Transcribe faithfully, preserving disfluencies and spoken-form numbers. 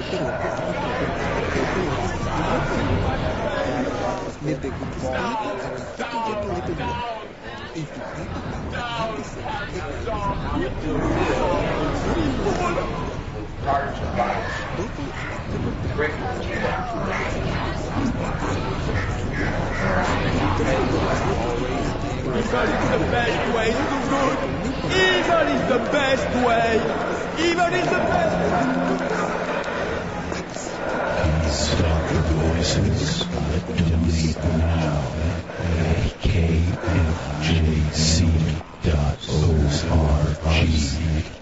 Evil is the best way to do good. Evil is the best way. Evil is the best. Stop the voices. Donate now at a k f j c dot org.